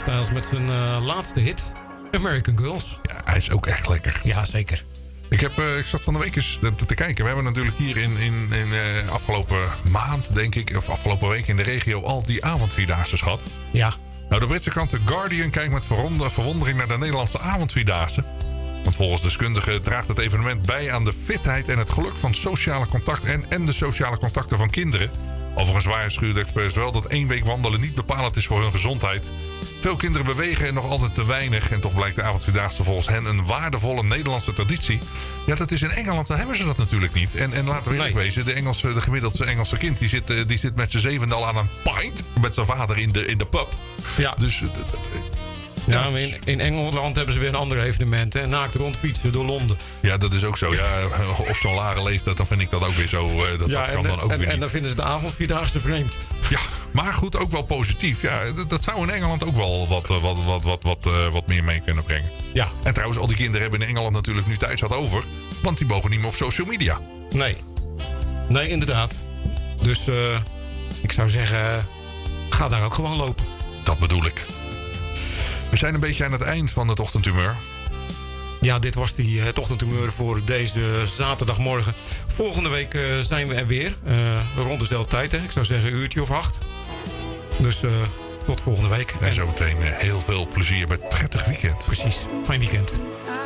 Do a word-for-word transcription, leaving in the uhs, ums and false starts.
Styles met zijn uh, laatste hit, American Girls. Ja, hij is ook echt lekker. Ja, zeker. Ik, heb, uh, ik zat van de week eens te, te kijken. We hebben natuurlijk hier in, in, in uh, afgelopen maand, denk ik, of afgelopen week in de regio al die avondvierdaagse gehad. Ja. Nou, de Britse krant The Guardian kijkt met verwondering naar de Nederlandse avondvierdaagse. Want volgens deskundigen draagt het evenement bij aan de fitheid en het geluk van sociale contact en, en de sociale contacten van kinderen. Overigens waarschuwt de experts wel dat één week wandelen niet bepalend is voor hun gezondheid. Veel kinderen bewegen en nog altijd te weinig. En toch blijkt de avondvierdaagse volgens hen een waardevolle Nederlandse traditie. Ja, dat is in Engeland, daar hebben ze dat natuurlijk niet. En, en laten we eerlijk nee. wezen, de, Engelse, de gemiddelde Engelse kind... die zit, die zit met zijn zevende al aan een pint met zijn vader in de, in de pub. Ja. Dus... Ja, maar in, in Engeland hebben ze weer een ander evenement. Hè? Naakt rondfietsen door Londen. Ja, dat is ook zo. Ja, op zo'n lage leeftijd dan vind ik dat ook weer zo. Dat, ja, dat kan en, dan ook en, weer en niet. dan vinden ze de avondvierdaagse vreemd. Ja, maar goed, ook wel positief. Ja, dat, dat zou in Engeland ook wel wat, wat, wat, wat, wat, uh, wat meer mee kunnen brengen. Ja. En trouwens, al die kinderen hebben in Engeland natuurlijk nu tijd zat over. Want die mogen niet meer op social media. Nee. Nee, inderdaad. Dus uh, ik zou zeggen, ga daar ook gewoon lopen. Dat bedoel ik. We zijn een beetje aan het eind van het ochtendhumeur. Ja, dit was die, het ochtendhumeur voor deze zaterdagmorgen. Volgende week uh, zijn we er weer. Uh, rond dezelfde tijd, hè? Ik zou zeggen een uurtje of acht. Dus uh, tot volgende week. En zometeen uh, heel veel plezier met prettig weekend. Precies. Fijn weekend.